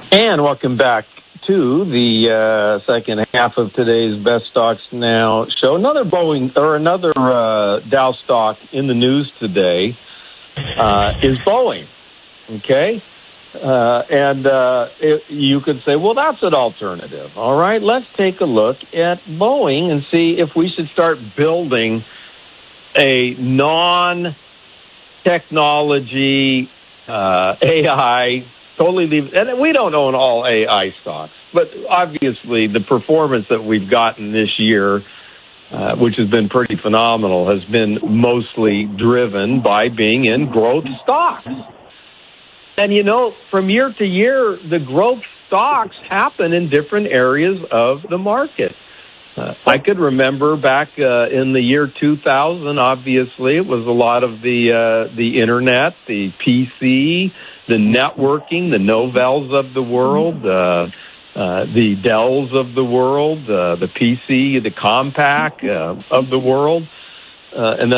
And welcome back to the second half of today's Best Stocks Now show. Another Dow stock in the news today is Boeing. Okay? You could say, well, that's an alternative. All right, let's take a look at Boeing and see if we should start building a non-technology AI. And we don't own all AI stocks, but obviously the performance that we've gotten this year, which has been pretty phenomenal, has been mostly driven by being in growth stocks. And, from year to year, the growth stocks happen in different areas of the market. I could remember back in the year 2000, obviously, it was a lot of the internet, the PC, the networking, the Novels of the world, the Dells of the world, the PC, the Compaq of the world. And then